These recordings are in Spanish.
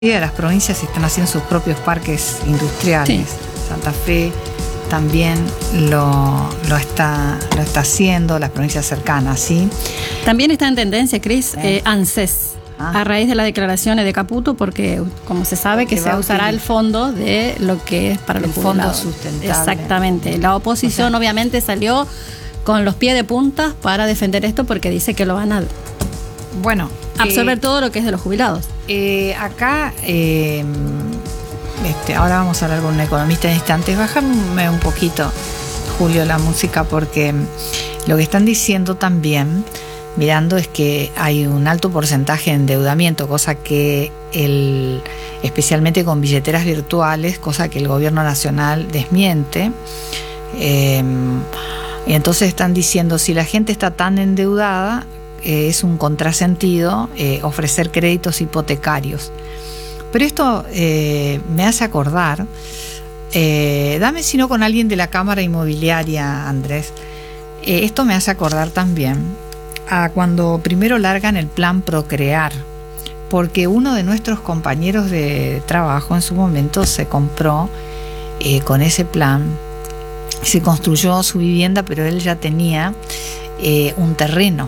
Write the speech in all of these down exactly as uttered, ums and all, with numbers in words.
de las provincias están haciendo sus propios parques industriales. Sí. Santa Fe también lo, lo, está, lo está haciendo, las provincias cercanas, ¿sí? También está en tendencia, Cris, eh. eh, ANSES, ah. a raíz de las declaraciones de Caputo, porque como se sabe que se usará el fondo de lo que es para el los jubilados. Fondo sustentable. Exactamente. La oposición, o sea, obviamente salió con los pies de punta para defender esto porque dice que lo van a bueno, absorber eh, todo lo que es de los jubilados. Eh, acá, eh, este, ahora vamos a hablar con un economista en instantes. Bájame un poquito, Julio, la música, porque lo que están diciendo también, mirando, es que hay un alto porcentaje de endeudamiento, cosa que el, especialmente con billeteras virtuales, cosa que el gobierno nacional desmiente. Eh, y entonces están diciendo, si la gente está tan endeudada, Eh, es un contrasentido eh, ofrecer créditos hipotecarios. Pero esto eh, me hace acordar, eh, dame si no con alguien de la Cámara Inmobiliaria, Andrés, eh, esto me hace acordar también a cuando primero largan el plan Procrear, porque uno de nuestros compañeros de trabajo en su momento se compró eh, con ese plan, se construyó su vivienda, pero él ya tenía eh, un terreno.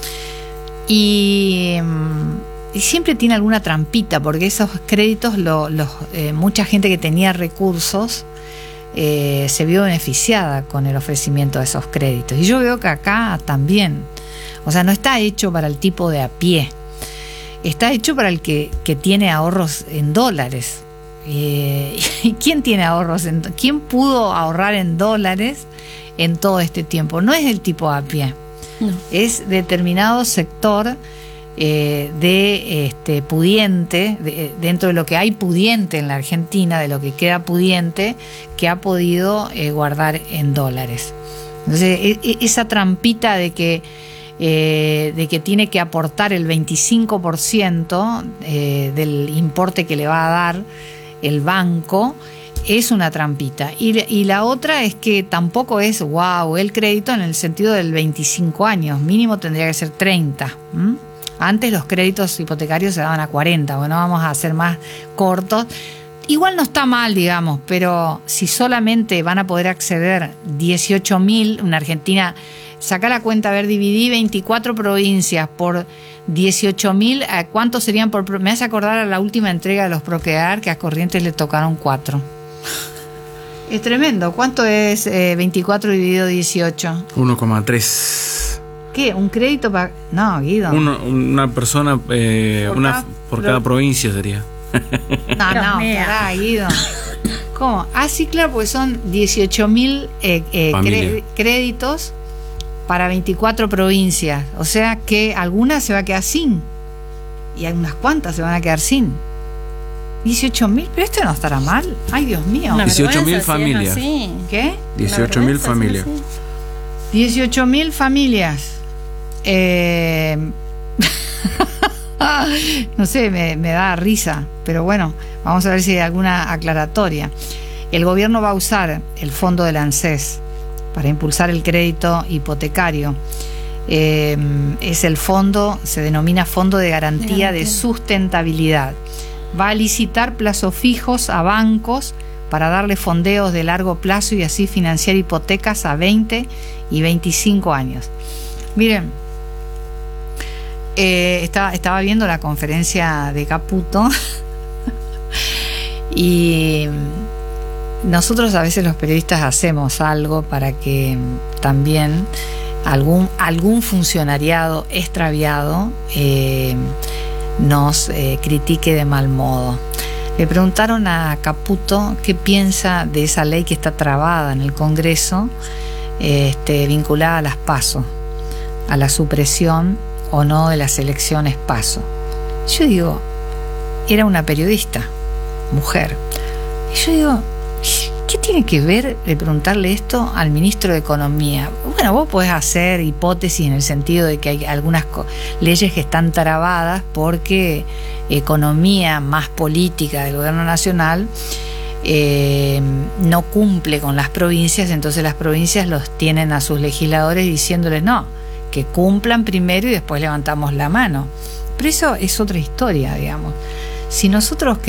Y, y siempre tiene alguna trampita, porque esos créditos, lo, los, eh, mucha gente que tenía recursos eh, se vio beneficiada con el ofrecimiento de esos créditos. Y yo veo que acá también, o sea, no está hecho para el tipo de a pie, está hecho para el que, que tiene ahorros en dólares. Eh, ¿Y quién tiene ahorros? En, ¿Quién pudo ahorrar en dólares en todo este tiempo? No es el tipo a pie. No. Es determinado sector eh, de este, pudiente, de, dentro de lo que hay pudiente en la Argentina, de lo que queda pudiente, que ha podido eh, guardar en dólares. Entonces, e, esa trampita de que, eh, de que tiene que aportar el veinticinco por ciento eh, del importe que le va a dar el banco, es una trampita. Y, y la otra es que tampoco es wow el crédito en el sentido del veinticinco años, mínimo tendría que ser treinta. ¿Mm? Antes los créditos hipotecarios se daban a cuarenta, bueno, vamos a hacer más cortos. Igual no está mal, digamos, pero si solamente van a poder acceder dieciocho mil, una Argentina, saca la cuenta, a ver, dividí veinticuatro provincias por dieciocho mil, ¿cuántos serían por? Me hace acordar a la última entrega de los Procrear, que a Corrientes le tocaron cuatro. Es tremendo. ¿Cuánto es eh, veinticuatro dividido dieciocho? uno coma tres. ¿Qué? ¿Un crédito para...? No, Guido. Uno, una persona eh, por, una, cada, por cada provincia sería. No, no, pará, Guido. ¿Cómo? Ah, sí, claro, porque son dieciocho mil eh, eh, cre- créditos para veinticuatro provincias. O sea que algunas se va a quedar sin. Y algunas cuantas se van a quedar sin. dieciocho mil, pero esto no estará mal. Ay, Dios mío. dieciocho mil familias. Sí. ¿Qué? dieciocho mil familias. Sí, sí. dieciocho mil familias. Eh... no sé, me, me da risa, pero bueno, vamos a ver si hay alguna aclaratoria. El gobierno va a usar el fondo del ANSES para impulsar el crédito hipotecario. Eh, es el fondo, se denomina Fondo de Garantía de Sustentabilidad. Va a licitar plazos fijos a bancos para darle fondeos de largo plazo y así financiar hipotecas a veinte y veinticinco años. Miren, eh, estaba, estaba viendo la conferencia de Caputo y nosotros a veces los periodistas hacemos algo para que también algún, algún funcionariado extraviado eh, nos eh, critique de mal modo. Le preguntaron a Caputo qué piensa de esa ley que está trabada en el Congreso, este, vinculada a las PASO, a la supresión o no de las elecciones PASO. Yo digo, era una periodista, mujer, y yo digo, ¿qué tiene que ver de preguntarle esto al ministro de Economía? Bueno, vos podés hacer hipótesis en el sentido de que hay algunas co- leyes que están trabadas porque economía más política del gobierno nacional eh, no cumple con las provincias, entonces las provincias los tienen a sus legisladores diciéndoles no, que cumplan primero y después levantamos la mano. Pero eso es otra historia, digamos. Si nosotros